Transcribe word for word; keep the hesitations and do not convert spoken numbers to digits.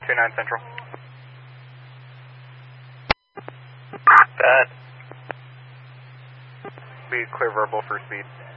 two nine Central. That. Be clear verbal for speed.